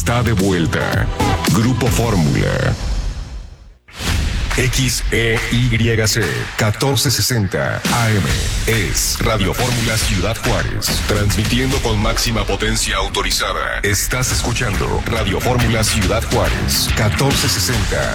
Está de vuelta. Grupo Fórmula. XEYC 1460 AM es Radio Fórmula Ciudad Juárez, transmitiendo con máxima potencia autorizada. Estás escuchando Radio Fórmula Ciudad Juárez 1460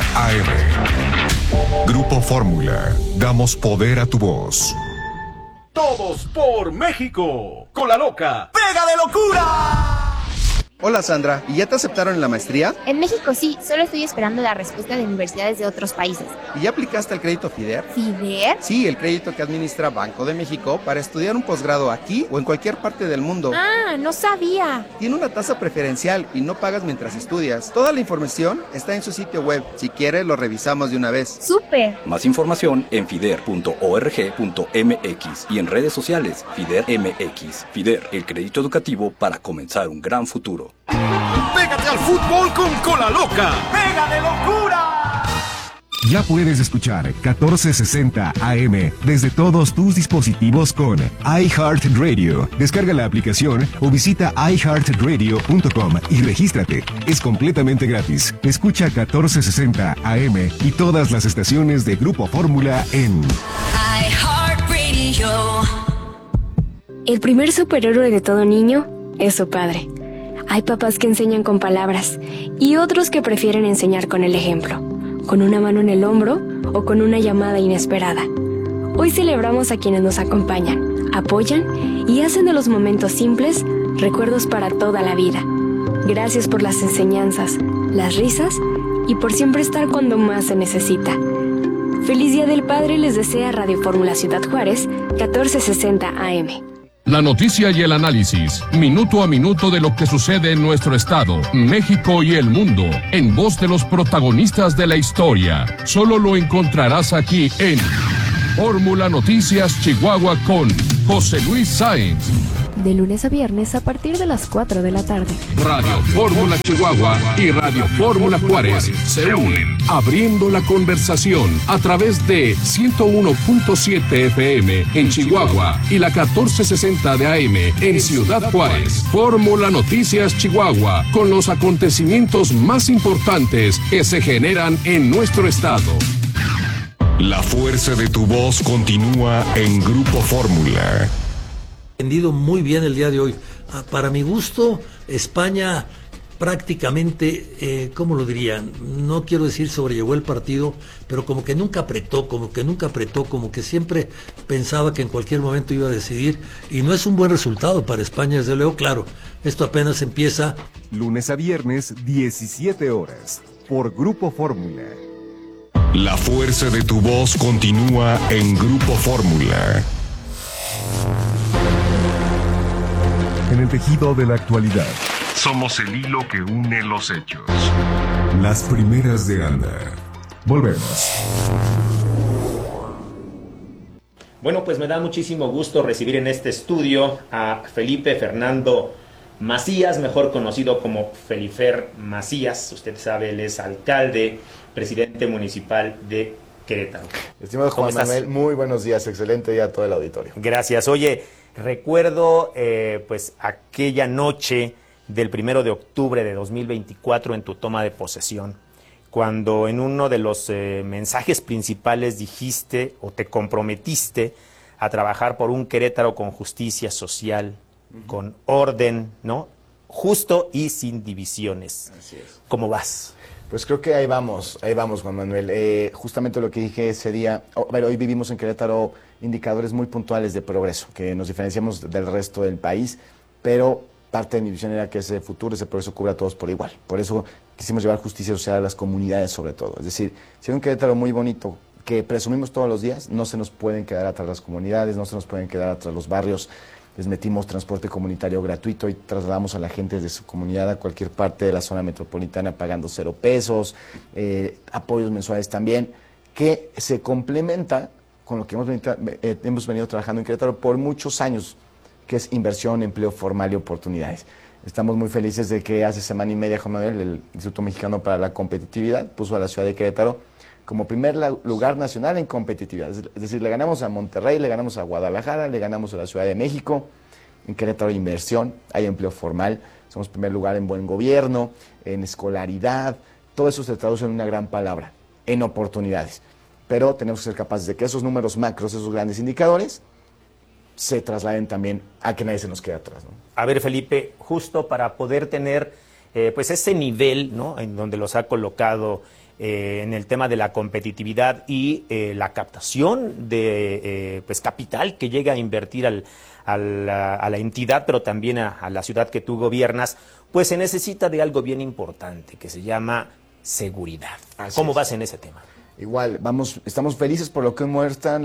AM. Grupo Fórmula, damos poder a tu voz. Todos por México, con la loca Pega de Locura. Hola Sandra, ¿y ya te aceptaron en la maestría? En México sí, solo estoy esperando la respuesta de universidades de otros países. ¿Y ya aplicaste el crédito FIDER? ¿FIDER? Sí, el crédito que administra Banco de México para estudiar un posgrado aquí o en cualquier parte del mundo. Ah, no sabía. Tiene una tasa preferencial y no pagas mientras estudias. Toda la información está en su sitio web. Si quieres, lo revisamos de una vez. ¡Súper! Más información en fider.org.mx y en redes sociales FIDER MX. FIDER, el crédito educativo para comenzar un gran futuro. Pégate al fútbol con la loca Pega de Locura. Ya puedes escuchar 1460 AM desde todos tus dispositivos con iHeartRadio. Descarga la aplicación o visita iHeartRadio.com y regístrate. Es completamente gratis. Escucha 1460 AM y todas las estaciones de Grupo Fórmula en iHeartRadio. El primer superhéroe de todo niño es su padre. Hay papás que enseñan con palabras y otros que prefieren enseñar con el ejemplo, con una mano en el hombro o con una llamada inesperada. Hoy celebramos a quienes nos acompañan, apoyan y hacen de los momentos simples recuerdos para toda la vida. Gracias por las enseñanzas, las risas y por siempre estar cuando más se necesita. Feliz Día del Padre les desea Radio Fórmula Ciudad Juárez, 1460 AM. La noticia y el análisis, minuto a minuto de lo que sucede en nuestro estado, México y el mundo, en voz de los protagonistas de la historia. Solo lo encontrarás aquí en Fórmula Noticias Chihuahua con José Luis Sáenz. De lunes a viernes a partir de las 4 de la tarde. Radio Fórmula Chihuahua y Radio Fórmula Juárez se unen, abriendo la conversación a través de 101.7 FM en Chihuahua y la 1460 de AM en Ciudad Juárez. Fórmula Noticias Chihuahua, con los acontecimientos más importantes que se generan en nuestro estado. La fuerza de tu voz continúa en Grupo Fórmula. Entendido muy bien el día de hoy. Para mi gusto, España prácticamente, ¿cómo lo diría? No quiero decir sobrellevó el partido, pero como que nunca apretó, como que siempre pensaba que en cualquier momento iba a decidir, y no es un buen resultado para España, desde luego. Claro, esto apenas empieza. Lunes a viernes, 17 horas, por Grupo Fórmula. La fuerza de tu voz continúa en Grupo Fórmula. En el tejido de la actualidad, somos el hilo que une los hechos. Las primeras de Anda. Volvemos. Bueno, pues me da muchísimo gusto recibir en este estudio a Felipe Fernando Macías, mejor conocido como Felifer Macías. Usted sabe, él es alcalde, presidente municipal de Querétaro. Estimado Juan Manuel, muy buenos días, excelente día a todo el auditorio. Gracias. Oye, recuerdo pues aquella noche del 1 de octubre de 2024 en tu toma de posesión, cuando en uno de los mensajes principales dijiste o te comprometiste a trabajar por un Querétaro con justicia social, con orden, ¿no? Justo y sin divisiones. Así es. ¿Cómo vas? Pues creo que ahí vamos Juan Manuel. Justamente lo que dije ese día, hoy vivimos en Querétaro indicadores muy puntuales de progreso, que nos diferenciamos del resto del país, pero parte de mi visión era que ese futuro, ese progreso cubra a todos por igual. Por eso quisimos llevar justicia social a las comunidades sobre todo. Es decir, si hay un Querétaro muy bonito que presumimos todos los días, no se nos pueden quedar atrás las comunidades, no se nos pueden quedar atrás los barrios. Les metimos transporte comunitario gratuito y trasladamos a la gente de su comunidad a cualquier parte de la zona metropolitana pagando 0 pesos, apoyos mensuales también, que se complementa con lo que hemos venido trabajando en Querétaro por muchos años, que es inversión, empleo formal y oportunidades. Estamos muy felices de que hace semana y media, Juan Manuel, el Instituto Mexicano para la Competitividad puso a la ciudad de Querétaro como primer lugar nacional en competitividad. Es decir, le ganamos a Monterrey, le ganamos a Guadalajara, le ganamos a la Ciudad de México. En Querétaro hay inversión, hay empleo formal. somos primer lugar en buen gobierno, en escolaridad, todo eso se traduce en una gran palabra, en oportunidades. Pero tenemos que ser capaces de que esos números macros, esos grandes indicadores, se trasladen también a que nadie se nos quede atrás, ¿no? A ver, Felipe, justo para poder tener pues ese nivel, ¿no?, en donde los ha colocado en el tema de la competitividad y la captación de pues capital que llega a invertir a la entidad, pero también a la ciudad que tú gobiernas, pues se necesita de algo bien importante que se llama seguridad. ¿Cómo vas en ese tema? Igual, estamos felices por lo que muestran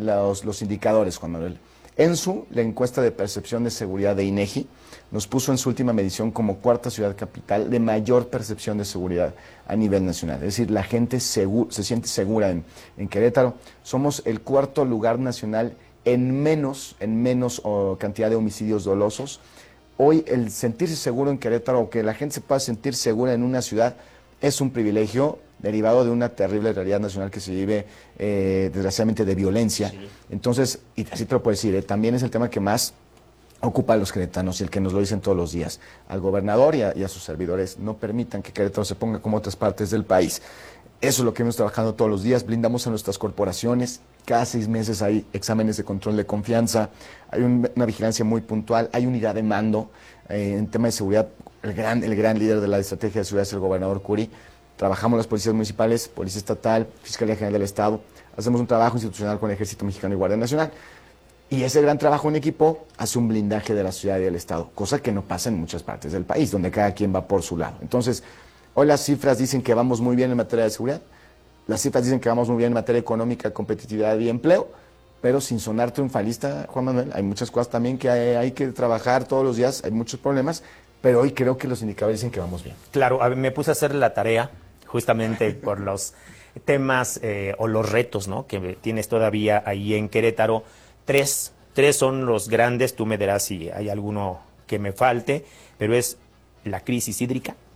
los indicadores, Juan Manuel. ENSU, la encuesta de percepción de seguridad de INEGI, nos puso en su última medición como cuarta ciudad capital de mayor percepción de seguridad a nivel nacional. Es decir, la gente se siente segura en Querétaro. Somos el cuarto lugar nacional en menos cantidad de homicidios dolosos. Hoy el sentirse seguro en Querétaro, o que la gente se pueda sentir segura en una ciudad, es un privilegio derivado de una terrible realidad nacional que se vive, desgraciadamente, de violencia. Sí. Entonces, y así te lo puedo decir, también es el tema que más ocupa a los queretanos y el que nos lo dicen todos los días. Al gobernador y a sus servidores, no permitan que Querétaro se ponga como otras partes del país. Eso es lo que hemos trabajado todos los días, blindamos a nuestras corporaciones, cada 6 meses hay exámenes de control de confianza, hay una vigilancia muy puntual, hay unidad de mando. En tema de seguridad, el gran líder de la estrategia de seguridad es el gobernador Curi. Trabajamos las policías municipales, Policía Estatal, Fiscalía General del Estado, hacemos un trabajo institucional con el Ejército Mexicano y Guardia Nacional. Y ese gran trabajo en equipo hace un blindaje de la ciudad y del Estado, cosa que no pasa en muchas partes del país, donde cada quien va por su lado. Entonces, hoy las cifras dicen que vamos muy bien en materia de seguridad, las cifras dicen que vamos muy bien en materia económica, competitividad y empleo, pero sin sonar triunfalista, Juan Manuel, hay muchas cosas también que hay que trabajar todos los días, hay muchos problemas, pero hoy creo que los indicadores dicen que vamos bien. Claro, me puse a hacer la tarea justamente por los temas o los retos, ¿no?, que tienes todavía ahí en Querétaro. Tres son los grandes, tú me dirás si hay alguno que me falte, pero es la crisis hídrica,